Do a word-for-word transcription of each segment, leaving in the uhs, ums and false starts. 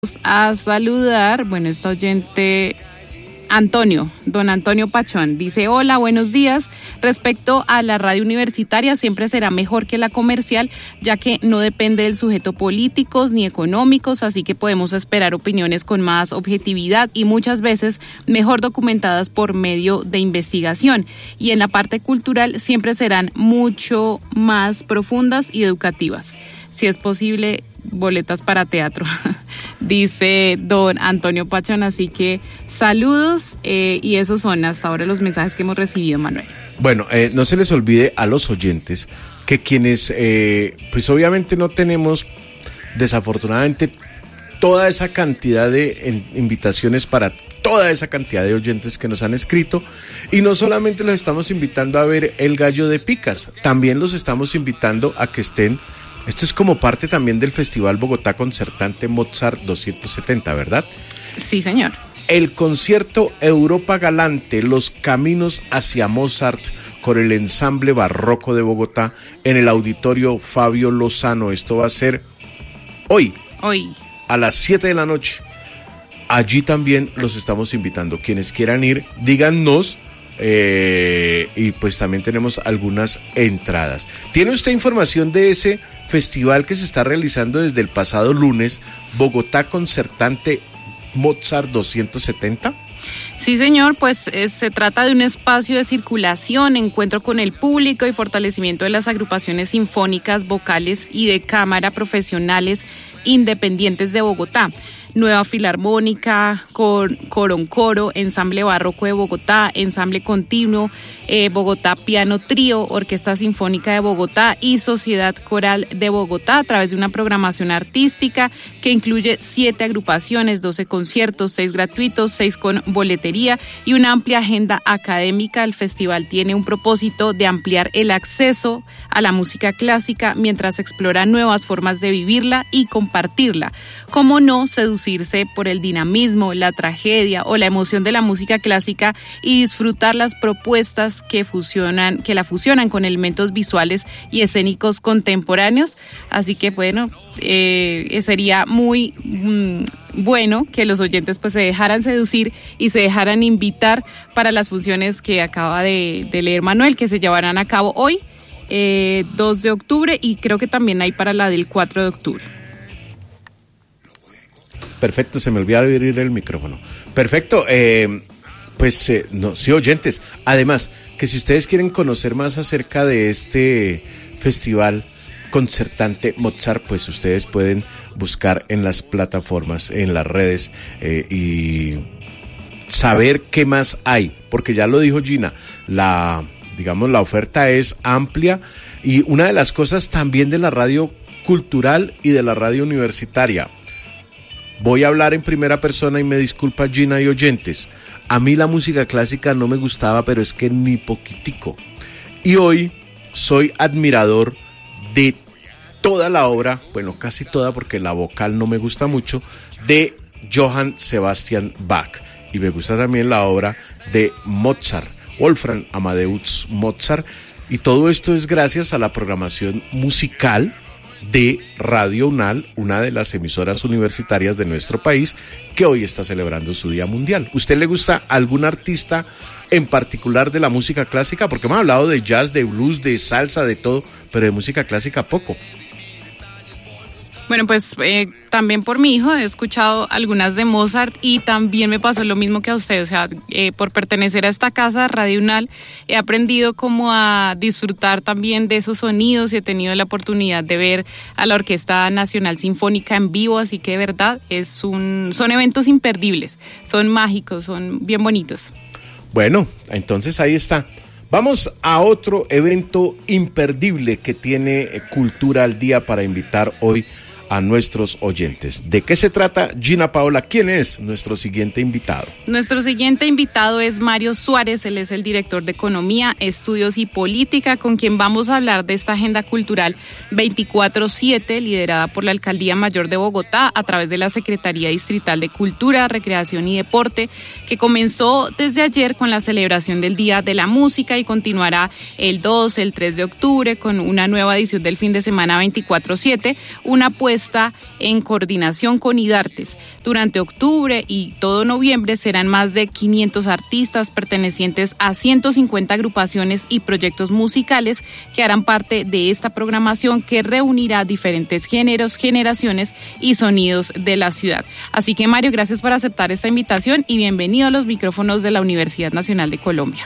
A saludar, bueno, esta oyente Antonio, don Antonio Pachón, dice: hola, buenos días. Respecto a la radio universitaria, siempre será mejor que la comercial, ya que no depende del sujeto políticos ni económicos, así que podemos esperar opiniones con más objetividad y muchas veces mejor documentadas por medio de investigación. Y en la parte cultural siempre serán mucho más profundas y educativas. Si es posible, boletas para teatro, dice don Antonio Pachón. Así que saludos, eh, y esos son hasta ahora los mensajes que hemos recibido, Manuel. Bueno, eh, no se les olvide a los oyentes que quienes, eh, pues obviamente no tenemos, desafortunadamente, toda esa cantidad de en, invitaciones para toda esa cantidad de oyentes que nos han escrito, y no solamente los estamos invitando a ver El Gallo de Picas, también los estamos invitando a que estén. Esto es como parte también del Festival Bogotá Concertante Mozart doscientos setenta, ¿verdad? Sí, señor. El concierto Europa Galante, los caminos hacia Mozart, con el ensamble barroco de Bogotá, en el auditorio Fabio Lozano. Esto va a ser hoy, hoy. a las siete de la noche. Allí también los estamos invitando. Quienes quieran ir, díganos. Eh, y pues también tenemos algunas entradas. ¿Tiene usted información de ese festival que se está realizando desde el pasado lunes, Bogotá Concertante Mozart doscientos setenta? Sí, señor, pues eh, se trata de un espacio de circulación, encuentro con el público y fortalecimiento de las agrupaciones sinfónicas, vocales y de cámara profesionales independientes de Bogotá. Nueva Filarmónica, Cor, Coroncoro, Ensamble Barroco de Bogotá, Ensamble Continuo, eh, Bogotá Piano Trío, Orquesta Sinfónica de Bogotá y Sociedad Coral de Bogotá, a través de una programación artística que incluye siete agrupaciones, doce conciertos, seis gratuitos, seis con boletería y una amplia agenda académica. El festival tiene un propósito de ampliar el acceso a la música clásica mientras explora nuevas formas de vivirla y compartirla. Cómo no seducirse por el dinamismo, la tragedia o la emoción de la música clásica y disfrutar las propuestas que fusionan, que la fusionan con elementos visuales y escénicos contemporáneos. Así que bueno, eh, sería muy mm, bueno que los oyentes pues se dejaran seducir y se dejaran invitar para las funciones que acaba de, de leer Manuel, que se llevarán a cabo hoy, eh, dos de octubre, y creo que también hay para la del cuatro de octubre. Perfecto, se me olvidó abrir el micrófono. Perfecto, eh, pues eh, no, sí, oyentes. Además, que si ustedes quieren conocer más acerca de este festival concertante Mozart, pues ustedes pueden buscar en las plataformas, en las redes, eh, y saber qué más hay, porque ya lo dijo Gina, la, digamos, la oferta es amplia, y una de las cosas también de la radio cultural y de la radio universitaria. Voy a hablar en primera persona y me disculpa Gina y oyentes. A mí la música clásica no me gustaba, pero es que ni poquitico. Y hoy soy admirador de toda la obra, bueno, casi toda porque la vocal no me gusta mucho, de Johann Sebastian Bach. Y me gusta también la obra de Mozart, Wolfgang Amadeus Mozart. Y todo esto es gracias a la programación musical de Radio UNAL, una de las emisoras universitarias de nuestro país, que hoy está celebrando su Día Mundial. ¿Usted le gusta algún artista en particular de la música clásica? Porque hemos hablado de jazz, de blues, de salsa, de todo, pero de música clásica poco. Bueno, pues eh, también por mi hijo he escuchado algunas de Mozart, y también me pasó lo mismo que a usted. O sea, eh, por pertenecer a esta casa, Radio UNAL, he aprendido como a disfrutar también de esos sonidos, y he tenido la oportunidad de ver a la Orquesta Nacional Sinfónica en vivo, así que de verdad es un, son eventos imperdibles, son mágicos, son bien bonitos. Bueno, entonces ahí está. Vamos a otro evento imperdible que tiene Cultura al Día para invitar hoy a nuestros oyentes. ¿De qué se trata, Gina Paola? ¿Quién es nuestro siguiente invitado? Nuestro siguiente invitado es Mario Suárez. Él es el director de Economía, Estudios y Política, con quien vamos a hablar de esta agenda cultural veinticuatro siete, liderada por la Alcaldía Mayor de Bogotá a través de la Secretaría Distrital de Cultura, Recreación y Deporte, que comenzó desde ayer con la celebración del Día de la Música y continuará el dos, el tres de octubre con una nueva edición del fin de semana veinticuatro siete, una apuesta propuesta en coordinación con IDARTES. Durante octubre y todo noviembre serán más de quinientos artistas pertenecientes a ciento cincuenta agrupaciones y proyectos musicales que harán parte de esta programación que reunirá diferentes géneros, generaciones y sonidos de la ciudad. Así que Mario, gracias por aceptar esta invitación y bienvenido a los micrófonos de la Universidad Nacional de Colombia.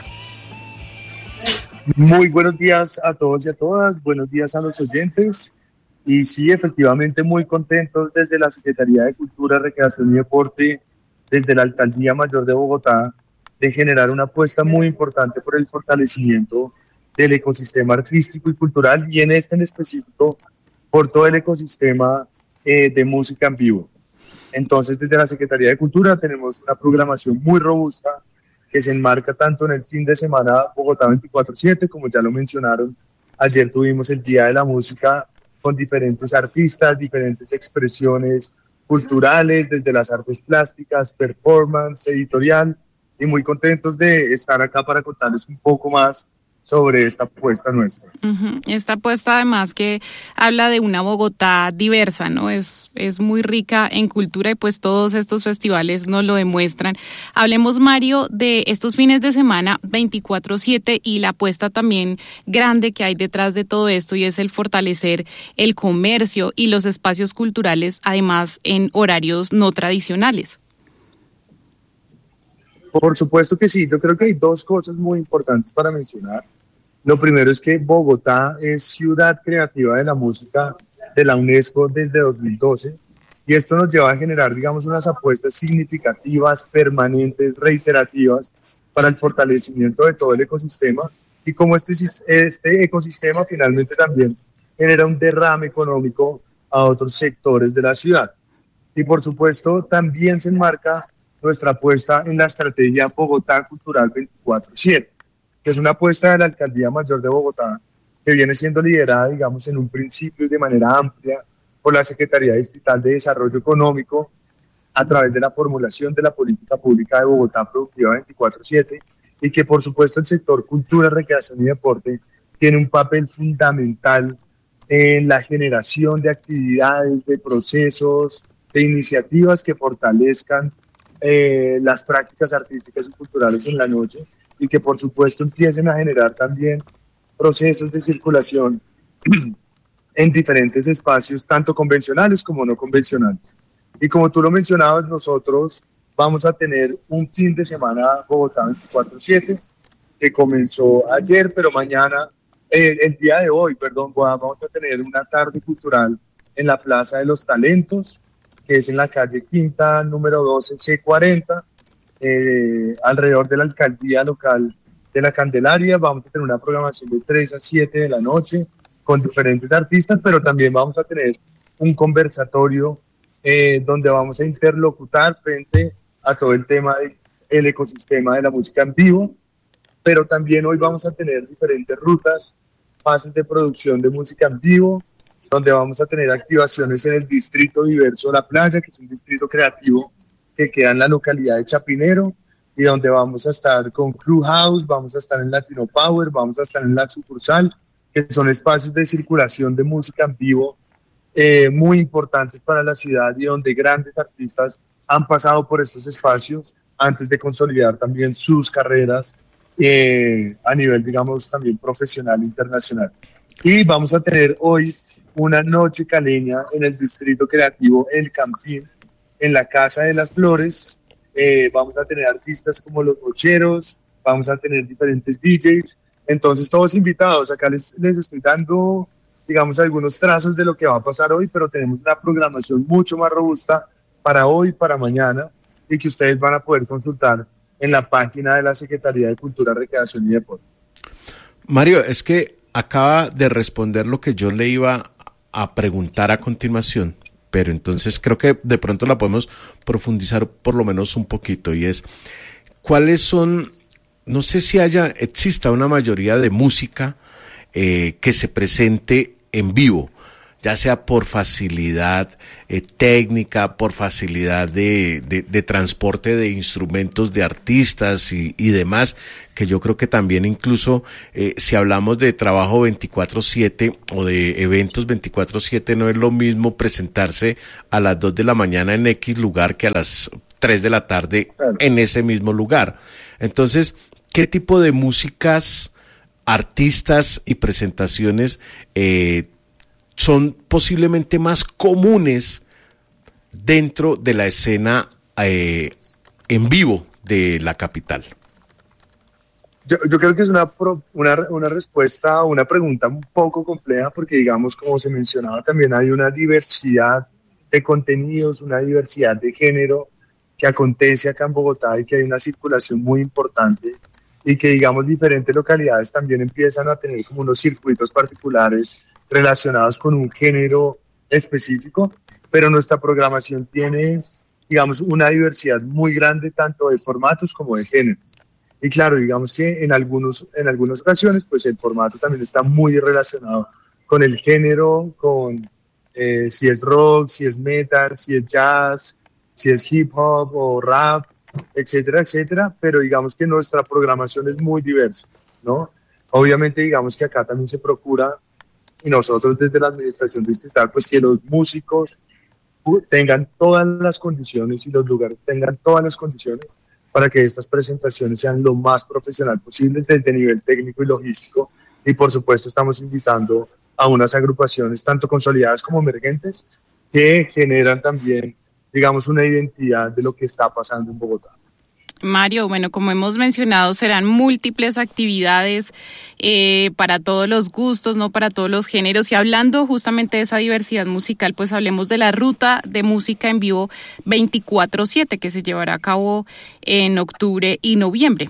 Muy buenos días a todos y a todas, buenos días a los oyentes. Y sí, efectivamente muy contentos desde la Secretaría de Cultura, Recreación y Deporte, desde la Alcaldía Mayor de Bogotá, de generar una apuesta muy importante por el fortalecimiento del ecosistema artístico y cultural, y en este en específico por todo el ecosistema eh, de música en vivo. Entonces, desde la Secretaría de Cultura tenemos una programación muy robusta que se enmarca tanto en el fin de semana Bogotá veinticuatro siete, como ya lo mencionaron. Ayer tuvimos el Día de la Música con diferentes artistas, diferentes expresiones culturales, desde las artes plásticas, performance, editorial, y muy contentos de estar acá para contarles un poco más sobre esta apuesta nuestra. Uh-huh. Esta apuesta además que habla de una Bogotá diversa, ¿no? Es, es muy rica en cultura y pues todos estos festivales nos lo demuestran. Hablemos, Mario, de estos fines de semana veinticuatro siete y la apuesta también grande que hay detrás de todo esto, y es el fortalecer el comercio y los espacios culturales, además en horarios no tradicionales. Por supuesto que sí, yo creo que hay dos cosas muy importantes para mencionar. Lo primero es que Bogotá es Ciudad Creativa de la Música de la UNESCO desde dos mil doce, y esto nos lleva a generar, digamos, unas apuestas significativas, permanentes, reiterativas para el fortalecimiento de todo el ecosistema, y como este, este ecosistema finalmente también genera un derrame económico a otros sectores de la ciudad. Y por supuesto también se enmarca nuestra apuesta en la estrategia Bogotá Cultural veinticuatro siete, que es una apuesta de la Alcaldía Mayor de Bogotá que viene siendo liderada, digamos, en un principio y de manera amplia por la Secretaría Distrital de Desarrollo Económico a través de la formulación de la política pública de Bogotá Productiva veinticuatro siete, y que por supuesto el sector cultura, recreación y deporte tiene un papel fundamental en la generación de actividades, de procesos, de iniciativas que fortalezcan Eh, las prácticas artísticas y culturales en la noche, y que por supuesto empiecen a generar también procesos de circulación en diferentes espacios, tanto convencionales como no convencionales. Y como tú lo mencionabas, nosotros vamos a tener un fin de semana Bogotá veinticuatro siete que comenzó ayer, pero mañana, eh, el día de hoy, perdón, vamos a tener una tarde cultural en la Plaza de los Talentos, que es en la calle Quinta, número doce C cuarenta, eh, alrededor de la alcaldía local de la Candelaria. Vamos a tener una programación de tres a siete de la noche con diferentes artistas, pero también vamos a tener un conversatorio eh, donde vamos a interlocutar frente a todo el tema del ecosistema de la música en vivo, pero también hoy vamos a tener diferentes rutas, fases de producción de música en vivo, donde vamos a tener activaciones en el distrito diverso La Playa, que es un distrito creativo que queda en la localidad de Chapinero, y donde vamos a estar con Clubhouse, vamos a estar en Latino Power, vamos a estar en la sucursal, que son espacios de circulación de música en vivo eh, muy importantes para la ciudad, y donde grandes artistas han pasado por estos espacios antes de consolidar también sus carreras eh, a nivel, digamos, también profesional internacional. Y vamos a tener hoy una noche caleña en el distrito creativo El Campín, en la Casa de las Flores. Eh, vamos a tener artistas como Los Bocheros, vamos a tener diferentes D Js, entonces todos invitados. Acá les, les estoy dando, digamos, algunos trazos de lo que va a pasar hoy, pero tenemos una programación mucho más robusta para hoy, para mañana, y que ustedes van a poder consultar en la página de la Secretaría de Cultura, Recreación y Deporte. Mario, es que acaba de responder lo que yo le iba a preguntar a continuación, pero entonces creo que de pronto la podemos profundizar por lo menos un poquito, y es, ¿cuáles son, no sé si haya, exista una mayoría de música eh, que se presente en vivo? ya sea por facilidad eh, técnica, por facilidad de, de, de transporte de instrumentos de artistas y, y demás, que yo creo que también incluso eh, si hablamos de trabajo veinticuatro siete o de eventos veinticuatro siete, no es lo mismo presentarse a las dos de la mañana en X lugar que a las tres de la tarde en ese mismo lugar. Entonces, ¿qué tipo de músicas, artistas y presentaciones eh, son posiblemente más comunes dentro de la escena eh, en vivo de la capital? Yo, yo creo que es una, una, una respuesta, una pregunta un poco compleja porque, digamos, como se mencionaba, también hay una diversidad de contenidos, una diversidad de género que acontece acá en Bogotá y que hay una circulación muy importante y que, digamos, diferentes localidades también empiezan a tener como unos circuitos particulares relacionados con un género específico, pero nuestra programación tiene, digamos, una diversidad muy grande tanto de formatos como de géneros. Y claro, digamos que en, algunos, en algunas ocasiones, pues el formato también está muy relacionado con el género, con eh, si es rock, si es metal, si es jazz, si es hip hop o rap, etcétera, etcétera, pero digamos que nuestra programación es muy diversa, ¿no? Obviamente, digamos que acá también se procura, y nosotros desde la administración distrital, pues que los músicos tengan todas las condiciones y los lugares tengan todas las condiciones para que estas presentaciones sean lo más profesional posible desde nivel técnico y logístico, y por supuesto estamos invitando a unas agrupaciones tanto consolidadas como emergentes que generan también, digamos, una identidad de lo que está pasando en Bogotá. Mario, bueno, como hemos mencionado, serán múltiples actividades eh, para todos los gustos, no para todos los géneros. Y hablando justamente de esa diversidad musical, pues hablemos de la ruta de música en vivo veinticuatro siete que se llevará a cabo en octubre y noviembre.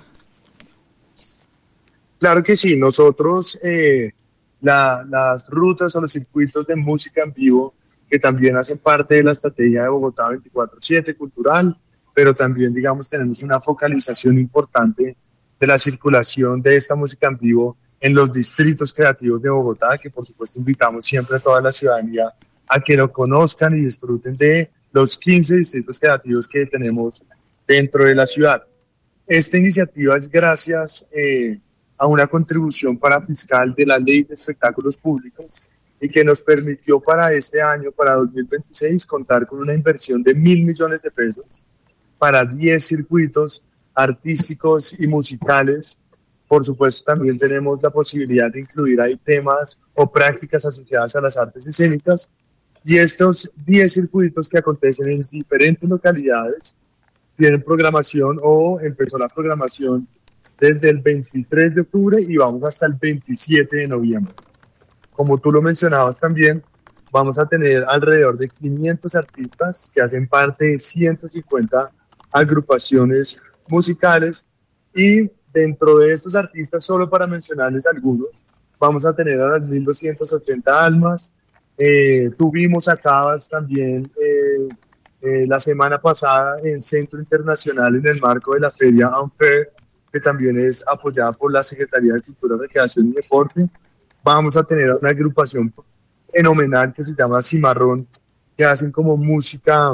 Claro que sí, nosotros eh, la, las rutas o los circuitos de música en vivo que también hacen parte de la estrategia de Bogotá veinticuatro siete cultural, pero también, digamos, tenemos una focalización importante de la circulación de esta música en vivo en los distritos creativos de Bogotá, que por supuesto invitamos siempre a toda la ciudadanía a que lo conozcan y disfruten de los quince distritos creativos que tenemos dentro de la ciudad. Esta iniciativa es gracias eh, a una contribución parafiscal de la Ley de Espectáculos Públicos y que nos permitió para este año, para dos mil veintiséis, contar con una inversión de mil millones de pesos para diez circuitos artísticos y musicales. Por supuesto, también tenemos la posibilidad de incluir ahí temas o prácticas asociadas a las artes escénicas. Y estos diez circuitos que acontecen en diferentes localidades tienen programación o empezó la programación desde el veintitrés de octubre y vamos hasta el veintisiete de noviembre. Como tú lo mencionabas también, vamos a tener alrededor de quinientos artistas que hacen parte de ciento cincuenta agrupaciones musicales, y dentro de estos artistas, solo para mencionarles algunos, vamos a tener a las mil doscientas ochenta almas. Eh, tuvimos acá también eh, eh, la semana pasada en Centro Internacional en el marco de la Feria Ampere, que también es apoyada por la Secretaría de Cultura, Recreación y Deporte. Vamos a tener una agrupación fenomenal que se llama Cimarrón, que hacen como música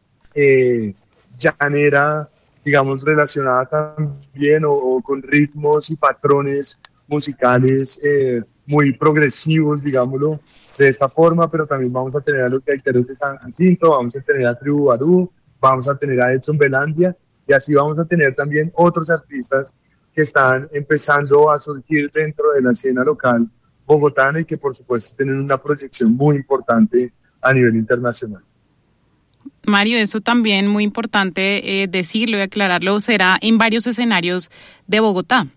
eh, llanera, digamos, relacionada también o, o con ritmos y patrones musicales eh, muy progresivos, digámoslo de esta forma, pero también vamos a tener a los gaiteros de San Jacinto, vamos a tener a Tribu Barú, vamos a tener a Edson Belandia, y así vamos a tener también otros artistas que están empezando a surgir dentro de la escena local bogotana y que por supuesto tienen una proyección muy importante a nivel internacional. Mario, eso también muy importante eh, decirlo y aclararlo, será en varios escenarios de Bogotá.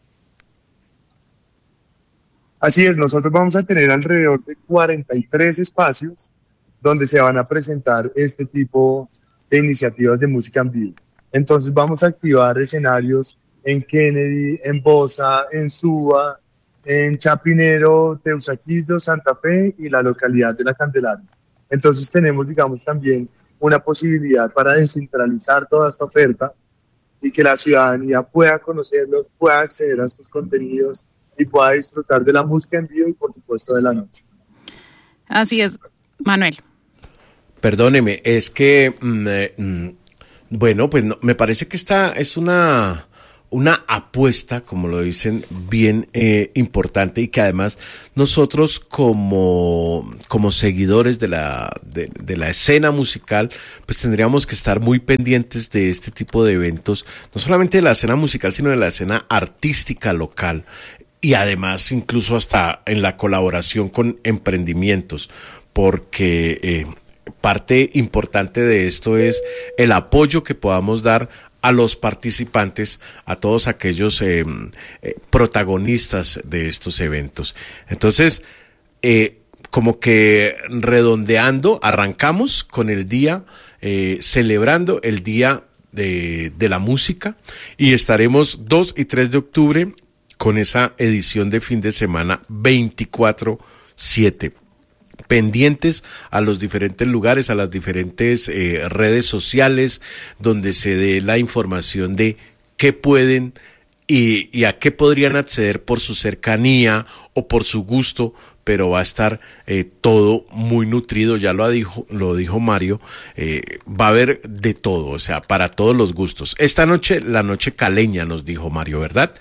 Así es, nosotros vamos a tener alrededor de cuarenta y tres espacios donde se van a presentar este tipo de iniciativas de música en vivo. Entonces vamos a activar escenarios en Kennedy, en Bosa, en Suba, en Chapinero, Teusaquillo, Santa Fe y la localidad de La Candelaria. Entonces tenemos, digamos, también una posibilidad para descentralizar toda esta oferta y que la ciudadanía pueda conocerlos, pueda acceder a estos contenidos y pueda disfrutar de la música en vivo y, por supuesto, de la noche. Así es, Manuel. Perdóneme, es que, mm, eh, bueno, pues no, me parece que esta es una, una apuesta, como lo dicen, bien eh, importante y que además nosotros como, como seguidores de la, de, de la escena musical, pues tendríamos que estar muy pendientes de este tipo de eventos, no solamente de la escena musical, sino de la escena artística local. Y además incluso hasta en la colaboración con emprendimientos, porque eh, parte importante de esto es el apoyo que podamos dar a los participantes, a todos aquellos eh, eh, protagonistas de estos eventos. Entonces, eh, como que redondeando, arrancamos con el día, eh, celebrando el Día de, de la Música, y estaremos dos y tres de octubre con esa edición de fin de semana veinticuatro siete. Pendientes a los diferentes lugares, a las diferentes eh, redes sociales, donde se dé la información de qué pueden y, y a qué podrían acceder por su cercanía o por su gusto, pero va a estar eh, todo muy nutrido, ya lo dijo, lo dijo Mario, eh, va a haber de todo, o sea, para todos los gustos. Esta noche, la noche caleña, nos dijo Mario, ¿verdad?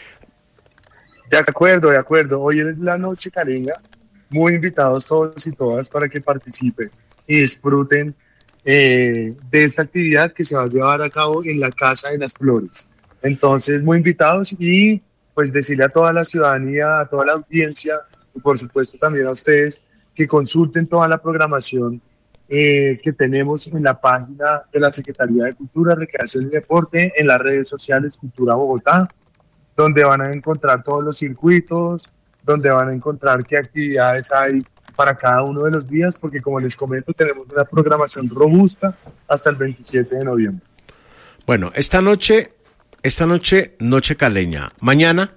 De acuerdo, de acuerdo. Hoy es la noche caleña. Muy invitados todos y todas para que participen y disfruten eh, de esta actividad que se va a llevar a cabo en la Casa de las Flores. Entonces, muy invitados y pues decirle a toda la ciudadanía, a toda la audiencia y por supuesto también a ustedes que consulten toda la programación eh, que tenemos en la página de la Secretaría de Cultura, Recreación y Deporte, en las redes sociales Cultura Bogotá, donde van a encontrar todos los circuitos, donde van a encontrar qué actividades hay para cada uno de los días, porque como les comento, tenemos una programación robusta hasta el veintisiete de noviembre. Bueno, esta noche, esta noche, noche caleña. ¿Mañana?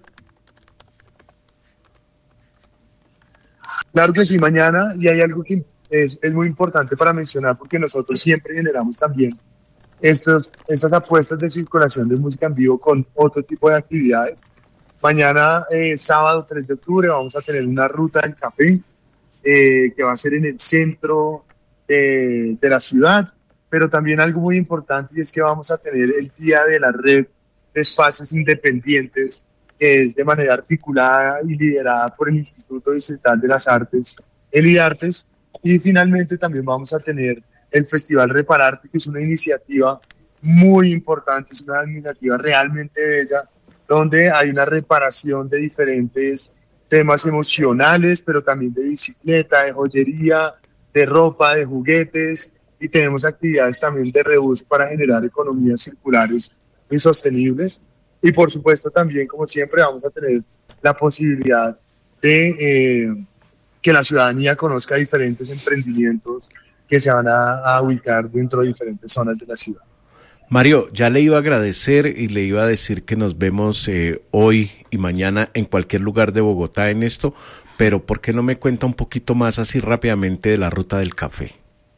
Claro que sí, mañana, y hay algo que es, es muy importante para mencionar, porque nosotros siempre generamos también Estos, estas apuestas de circulación de música en vivo con otro tipo de actividades. Mañana, eh, sábado tres de octubre, vamos a tener una ruta del café eh, que va a ser en el centro eh, de la ciudad, pero también algo muy importante y es que vamos a tener el Día de la Red de Espacios Independientes, que es de manera articulada y liderada por el Instituto Distrital de las Artes, el IDARTES, y finalmente también vamos a tener el Festival Repararte, que es una iniciativa muy importante, es una iniciativa realmente bella, donde hay una reparación de diferentes temas emocionales, pero también de bicicleta, de joyería, de ropa, de juguetes, y tenemos actividades también de reuso para generar economías circulares y sostenibles. Y por supuesto también, como siempre, vamos a tener la posibilidad de eh, que la ciudadanía conozca diferentes emprendimientos que se van a, a ubicar dentro de diferentes zonas de la ciudad. Mario, ya le iba a agradecer y le iba a decir que nos vemos eh, hoy y mañana en cualquier lugar de Bogotá en esto, pero ¿por qué no me cuenta un poquito más así rápidamente de la ruta del café?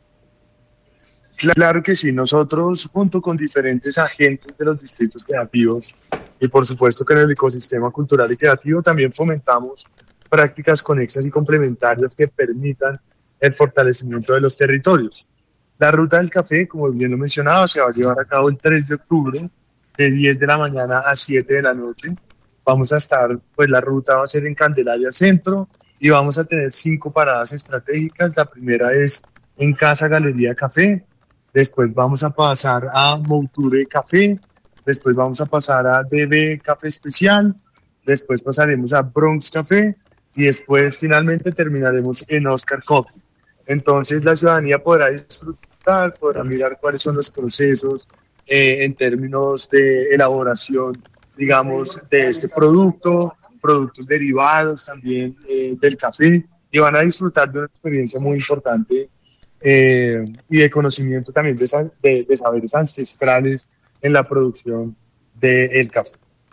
Claro que sí, nosotros junto con diferentes agentes de los distritos creativos y por supuesto que en el ecosistema cultural y creativo también fomentamos prácticas conexas y complementarias que permitan el fortalecimiento de los territorios. La ruta del café, como bien lo mencionaba, se va a llevar a cabo el tres de octubre, de diez de la mañana a siete de la noche. Vamos a estar, pues la ruta va a ser en Candelaria Centro y vamos a tener cinco paradas estratégicas. La primera es en Casa Galería Café, después vamos a pasar a Mouture Café, después vamos a pasar a D B Café Especial, después pasaremos a Bronx Café y después finalmente terminaremos en Oscar Coffee. Entonces la ciudadanía podrá disfrutar, podrá mirar cuáles son los procesos eh, en términos de elaboración, digamos, de este producto, productos derivados también eh, del café, y van a disfrutar de una experiencia muy importante eh, y de conocimiento también de, de, de saberes ancestrales en la producción del café.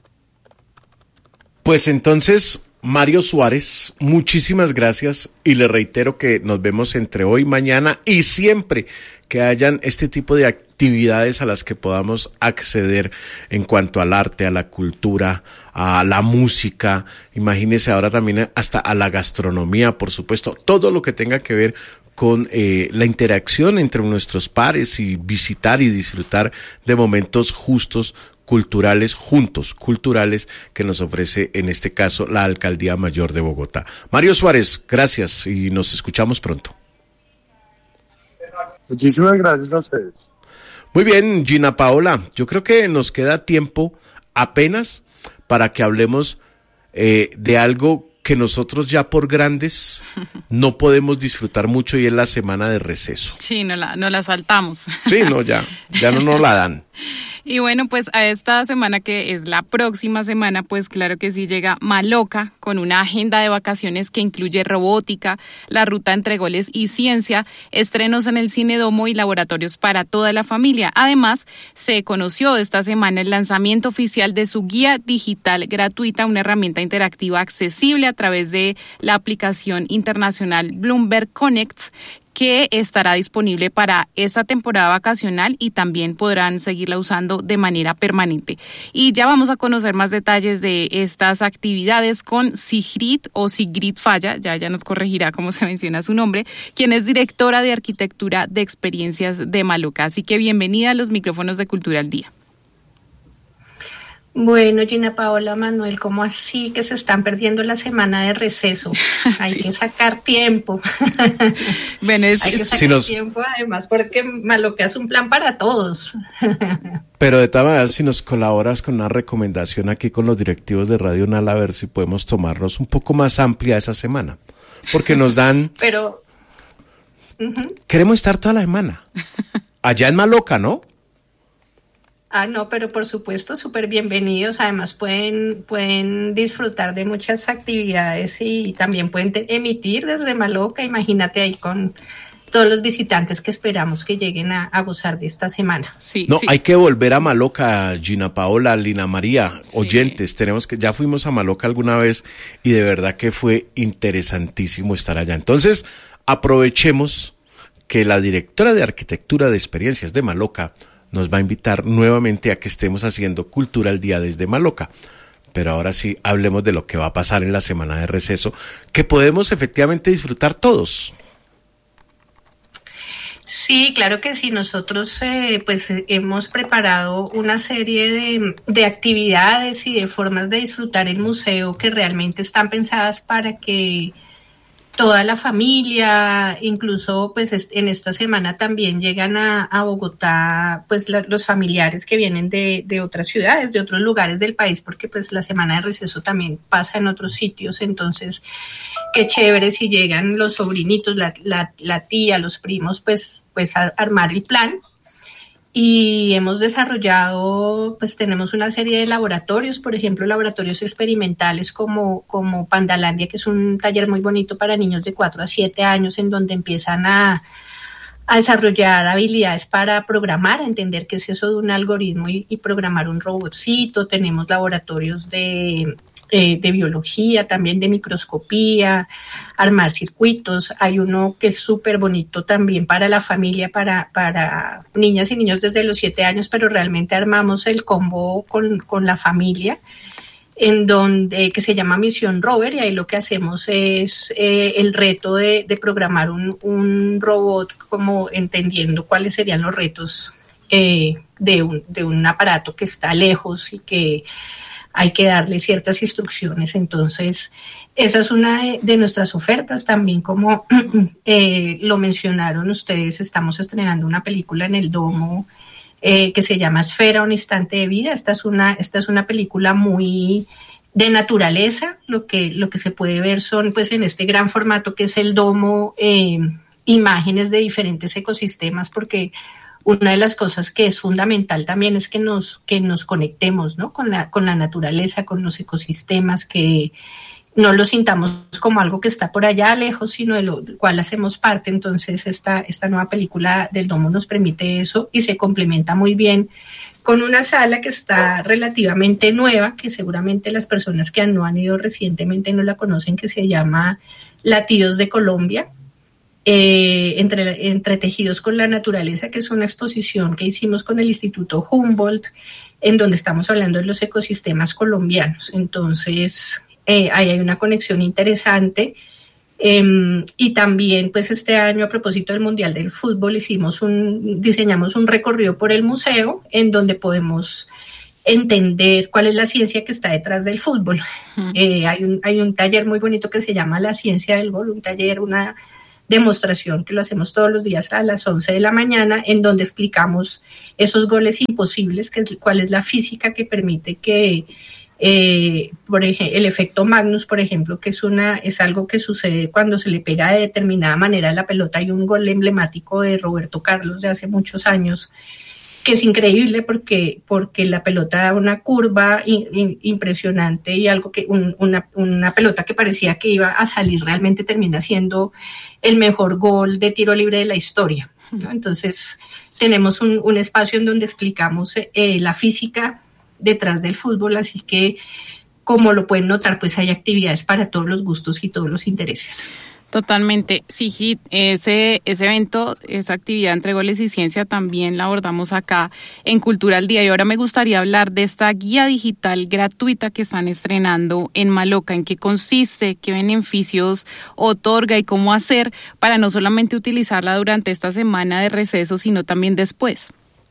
Pues entonces, Mario Suárez, muchísimas gracias y le reitero que nos vemos entre hoy y mañana y siempre que hayan este tipo de actividades a las que podamos acceder en cuanto al arte, a la cultura, a la música, imagínese ahora también hasta a la gastronomía, por supuesto, todo lo que tenga que ver con eh, la interacción entre nuestros pares y visitar y disfrutar de momentos justos, culturales, juntos, culturales, que nos ofrece en este caso la Alcaldía Mayor de Bogotá. Mario Suárez, gracias y nos escuchamos pronto. Muchísimas gracias a ustedes. Muy bien, Gina Paola, yo creo que nos queda tiempo apenas para que hablemos eh, de algo que nosotros ya por grandes no podemos disfrutar mucho, y es la semana de receso. Sí, no la, no la saltamos. Sí, no, ya, ya no nos la dan. Y bueno, pues a esta semana, que es la próxima semana, pues claro que sí llega Maloca con una agenda de vacaciones que incluye robótica, la ruta entre goles y ciencia, estrenos en el Cine Domo y laboratorios para toda la familia. Además, se conoció esta semana el lanzamiento oficial de su guía digital gratuita, una herramienta interactiva accesible a través de la aplicación internacional Bloomberg Connects, que estará disponible para esta temporada vacacional y también podrán seguirla usando de manera permanente. Y ya vamos a conocer más detalles de estas actividades con Sigrid o Sigrid Falla, ya ya nos corregirá cómo se menciona su nombre, quien es directora de arquitectura de experiencias de Maloca. Así que bienvenida a los micrófonos de Cultura al Día. Bueno, Gina Paola, Manuel, ¿cómo así que se están perdiendo la semana de receso? Hay sí. que sacar tiempo. Bueno, es, Hay que sacar si nos... tiempo, además, porque Maloca es un plan para todos. Pero de todas maneras, si nos colaboras con una recomendación aquí con los directivos de Radio Unal, a ver si podemos tomarnos un poco más amplia esa semana. Porque nos dan... Pero... Uh-huh. Queremos estar toda la semana. Allá en Maloca, ¿no? Ah, no, pero por supuesto, súper bienvenidos. Además pueden, pueden disfrutar de muchas actividades y también pueden te- emitir desde Maloca. Imagínate ahí con todos los visitantes que esperamos que lleguen a, a gozar de esta semana. Sí, no, sí. hay que volver a Maloca, Gina Paola, Lina María, Sí. oyentes, tenemos que, ya fuimos a Maloca alguna vez y de verdad que fue interesantísimo estar allá. Entonces, aprovechemos que la directora de arquitectura de experiencias de Maloca nos va a invitar nuevamente a que estemos haciendo Cultura al Día desde Maloca. Pero ahora sí, hablemos de lo que va a pasar en la semana de receso, que podemos efectivamente disfrutar todos. Sí, claro que sí. Nosotros eh, pues hemos preparado una serie de, de actividades y de formas de disfrutar el museo que realmente están pensadas para que toda la familia, incluso pues en esta semana también llegan a, a Bogotá pues la, los familiares que vienen de, de otras ciudades, de otros lugares del país, porque pues la semana de receso también pasa en otros sitios. Entonces qué chévere si llegan los sobrinitos, la, la, la tía, los primos, pues, pues a armar el plan. Y hemos desarrollado, pues tenemos una serie de laboratorios, por ejemplo, laboratorios experimentales como, como Pandalandia, que es un taller muy bonito para niños de cuatro a siete años, en donde empiezan a, a desarrollar habilidades para programar, a entender qué es eso de un algoritmo y, y programar un robotcito. Tenemos laboratorios de... Eh, de biología, también de microscopía, armar circuitos. Hay uno que es súper bonito también para la familia, para, para niñas y niños desde los siete años, pero realmente armamos el combo con, con la familia, en donde, que se llama Misión Rover, y ahí lo que hacemos es eh, el reto de, de programar un, un robot, como entendiendo cuáles serían los retos eh, de, un, de un aparato que está lejos y que hay que darle ciertas instrucciones. Entonces, esa es una de, de nuestras ofertas. También, como eh, lo mencionaron ustedes, estamos estrenando una película en el Domo eh, que se llama Esfera, un instante de vida. Esta es una, esta es una película muy de naturaleza. Lo que, lo que se puede ver son, pues, en este gran formato que es el Domo, eh, imágenes de diferentes ecosistemas, porque una de las cosas que es fundamental también es que nos, que nos conectemos, ¿no? con, la, con la naturaleza, con los ecosistemas, que no lo sintamos como algo que está por allá lejos, sino de lo cual hacemos parte. Entonces esta, esta nueva película del Domo nos permite eso y se complementa muy bien con una sala que está relativamente nueva, que seguramente las personas que no han ido recientemente no la conocen, que se llama Latidos de Colombia. eh, entre, entretejidos con la naturaleza, que es una exposición que hicimos con el Instituto Humboldt, en donde estamos hablando de los ecosistemas colombianos. Entonces, eh, ahí hay una conexión interesante. Eh, y también, pues este año, a propósito del Mundial del Fútbol, hicimos un, diseñamos un recorrido por el museo en donde podemos entender cuál es la ciencia que está detrás del fútbol. Uh-huh. Eh, hay un, hay un taller muy bonito que se llama La Ciencia del Gol, un taller, una demostración que lo hacemos todos los días a las once de la mañana, en donde explicamos esos goles imposibles, que es, cuál es la física que permite que eh, por ejemplo, el efecto Magnus, por ejemplo, que es una es algo que sucede cuando se le pega de determinada manera a la pelota. Hay un gol emblemático de Roberto Carlos de hace muchos años, que es increíble porque, porque la pelota da una curva in, in, impresionante, y algo que un, una, una pelota que parecía que iba a salir realmente termina siendo el mejor gol de tiro libre de la historia, ¿no? Entonces tenemos un, un espacio en donde explicamos eh, la física detrás del fútbol, así que, como lo pueden notar, pues hay actividades para todos los gustos y todos los intereses. Totalmente. Sí, ese, ese evento, esa actividad entre goles y ciencia también la abordamos acá en Cultura al Día. Y ahora me gustaría hablar de esta guía digital gratuita que están estrenando en Maloca. ¿En qué consiste? ¿Qué beneficios otorga? ¿Y cómo hacer para no solamente utilizarla durante esta semana de receso, sino también después?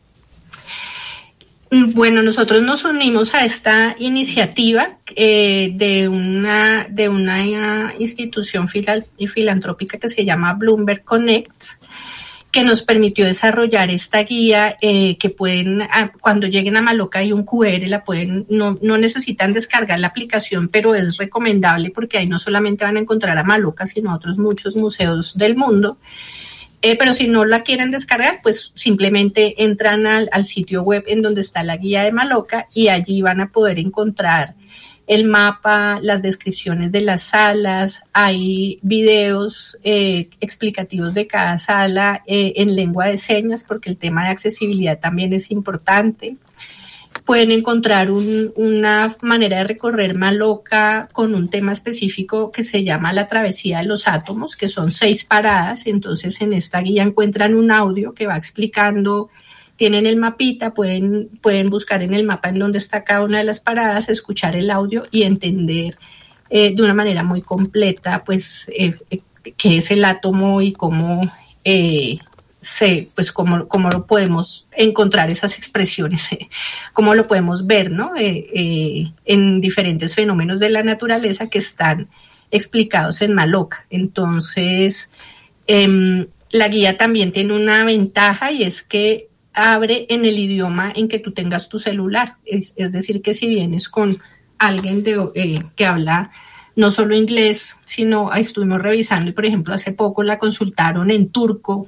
Bueno, nosotros nos unimos a esta iniciativa eh, de una de una institución filal, filantrópica que se llama Bloomberg Connect, que nos permitió desarrollar esta guía eh, que pueden, a, cuando lleguen a Maloca hay un cu erre, la pueden, no, no necesitan descargar la aplicación, pero es recomendable porque ahí no solamente van a encontrar a Maloca, sino a otros muchos museos del mundo. Eh, pero si no la quieren descargar, pues simplemente entran al, al sitio web en donde está la guía de Maloca, y allí van a poder encontrar el mapa, las descripciones de las salas, hay videos eh, explicativos de cada sala eh, en lengua de señas, porque el tema de accesibilidad también es importante. Pueden encontrar un, una manera de recorrer Maloca con un tema específico que se llama la travesía de los átomos, que son seis paradas. Entonces en esta guía encuentran un audio que va explicando, tienen el mapita, pueden, pueden buscar en el mapa en donde está cada una de las paradas, escuchar el audio y entender eh, de una manera muy completa pues eh, eh, qué es el átomo y cómo... Eh, Sí, pues cómo, cómo lo podemos encontrar esas expresiones, eh, cómo lo podemos ver, ¿no? Eh, eh, en diferentes fenómenos de la naturaleza que están explicados en Maloca. Entonces, eh, la guía también tiene una ventaja, y es que abre en el idioma en que tú tengas tu celular. Es, es decir, que si vienes con alguien de, eh, que habla no solo inglés, sino estuvimos revisando y, por ejemplo, hace poco la consultaron en turco,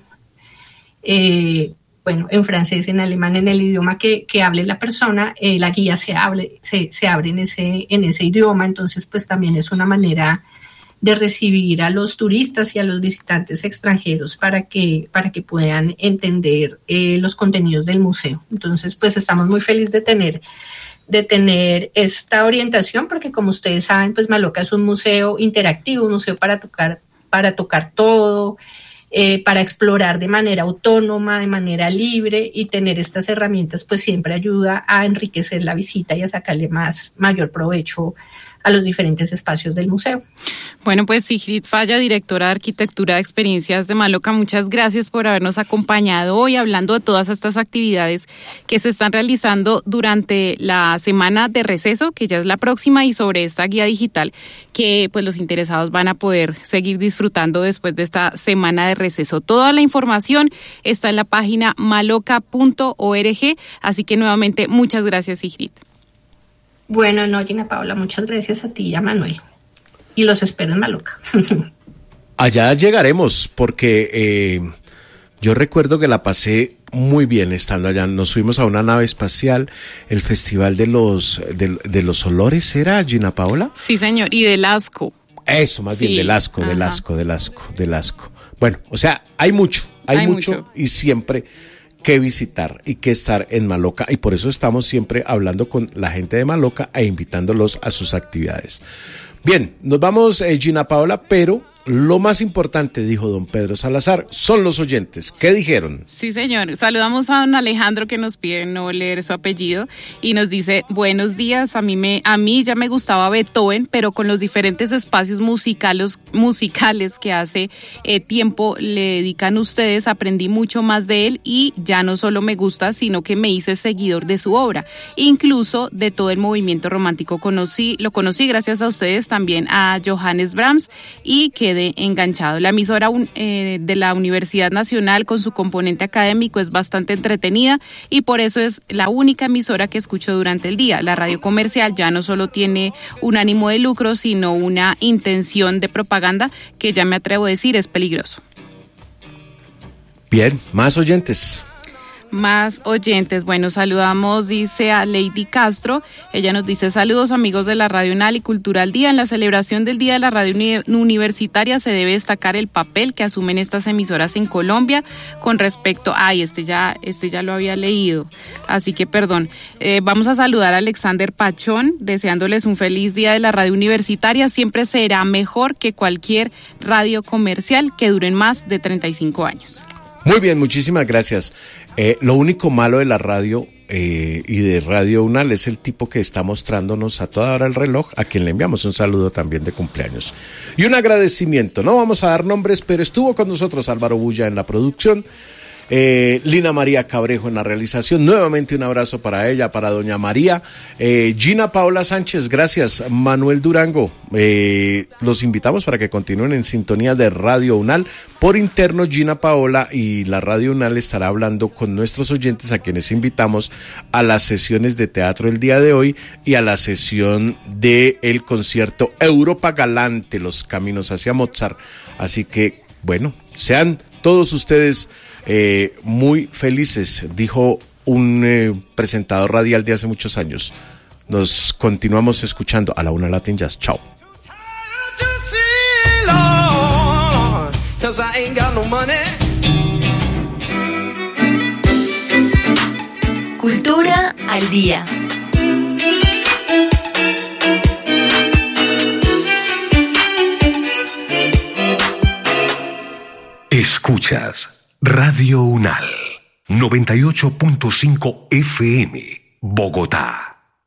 Eh, bueno, en francés, en alemán, en el idioma que, que hable la persona, eh, la guía se, hable, se, se abre en ese, en ese idioma. Entonces, pues también es una manera de recibir a los turistas y a los visitantes extranjeros para que, para que puedan entender eh, los contenidos del museo. Entonces, pues estamos muy felices de tener, de tener esta orientación, porque como ustedes saben, pues Maloca es un museo interactivo, un museo para tocar, para tocar todo, Eh, para explorar de manera autónoma, de manera libre, y tener estas herramientas pues siempre ayuda a enriquecer la visita y a sacarle más mayor provecho a los diferentes espacios del museo. Bueno, pues Sigrid Falla, directora de Arquitectura de Experiencias de Maloca, muchas gracias por habernos acompañado hoy hablando de todas estas actividades que se están realizando durante la semana de receso, que ya es la próxima, y sobre esta guía digital que pues los interesados van a poder seguir disfrutando después de esta semana de receso. Toda la información está en la página maloca punto org, así que nuevamente muchas gracias, Sigrid. Bueno, no, Gina Paola, muchas gracias a ti y a Manuel. Y los espero en Maloca. Allá llegaremos, porque eh, yo recuerdo que la pasé muy bien estando allá. Nos fuimos a una nave espacial, el festival de los de, de los olores, ¿era, Gina Paola? Sí, señor, y del asco. Eso, más sí. bien, del asco, Ajá. del asco, del asco, del asco. Bueno, o sea, hay mucho, hay, hay mucho, mucho y siempre que visitar y que estar en Maloca, y por eso estamos siempre hablando con la gente de Maloca e invitándolos a sus actividades. Bien, nos vamos, eh, Gina Paola, pero lo más importante, dijo don Pedro Salazar, son los oyentes. ¿Qué dijeron? Sí, señor. Saludamos a don Alejandro, que nos pide no leer su apellido, y nos dice: buenos días, a mí me, a mí ya me gustaba Beethoven, pero con los diferentes espacios musicales, musicales que hace eh, tiempo le dedican ustedes, aprendí mucho más de él y ya no solo me gusta, sino que me hice seguidor de su obra, incluso de todo el movimiento romántico. Conocí, lo conocí gracias a ustedes, también a Johannes Brahms, y quedé enganchado. La emisora eh, de la Universidad Nacional, con su componente académico, es bastante entretenida y por eso es la única emisora que escucho durante el día. La radio comercial ya no solo tiene un ánimo de lucro, sino una intención de propaganda que, ya me atrevo a decir, es peligroso. Bien, más oyentes. Más oyentes. Bueno, saludamos, dice, a Lady Castro. Ella nos dice: saludos, amigos de la Radio UNAL y Cultural Día. En la celebración del Día de la Radio Uni- Universitaria se debe destacar el papel que asumen estas emisoras en Colombia con respecto... Ay, este ya, este ya lo había leído, así que perdón. Eh, vamos a saludar a Alexander Pachón, deseándoles un feliz Día de la Radio Universitaria. Siempre será mejor que cualquier radio comercial que duren más de treinta y cinco años. Muy bien, muchísimas gracias. Eh, lo único malo de la radio eh, y de Radio UNAL es el tipo que está mostrándonos a toda hora el reloj, a quien le enviamos un saludo también de cumpleaños. Y un agradecimiento, no vamos a dar nombres, pero estuvo con nosotros Álvaro Bulla en la producción, eh, Lina María Cabrejo en la realización, nuevamente un abrazo para ella, para doña María, eh, Gina Paola Sánchez, gracias, Manuel Durango, eh, los invitamos para que continúen en sintonía de Radio UNAL. Por interno, Gina Paola y la Radio UNAL estará hablando con nuestros oyentes, a quienes invitamos a las sesiones de teatro el día de hoy y a la sesión del concierto Europa Galante, los caminos hacia Mozart. Así que, bueno, sean todos ustedes eh, muy felices, dijo un eh, presentador radial de hace muchos años. Nos continuamos escuchando a la Una Latin Jazz. Chao. Cause I ain't got no money. Cultura al día. Escuchas Radio UNAL noventa y ocho punto cinco F M, Bogotá.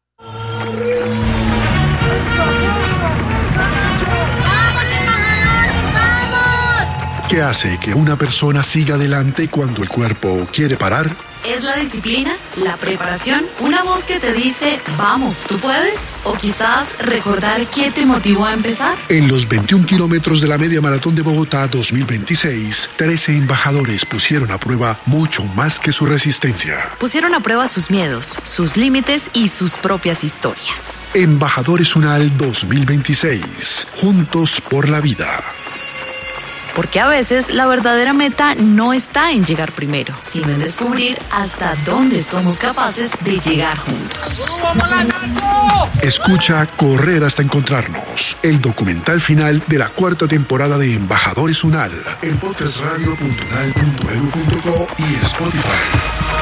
¿Qué hace que una persona siga adelante cuando el cuerpo quiere parar? ¿Es la disciplina? ¿La preparación? ¿Una voz que te dice, vamos, tú puedes? ¿O quizás recordar qué te motivó a empezar? En los veintiún kilómetros de la Media Maratón de Bogotá dos mil veintiséis, trece embajadores pusieron a prueba mucho más que su resistencia. Pusieron a prueba sus miedos, sus límites y sus propias historias. Embajadores UNAL dos mil veintiséis, juntos por la vida. Porque a veces la verdadera meta no está en llegar primero, sino en descubrir hasta dónde somos capaces de llegar juntos. Escucha Correr hasta encontrarnos, el documental final de la cuarta temporada de Embajadores UNAL, en podcast radio punto unal punto edu punto co y Spotify.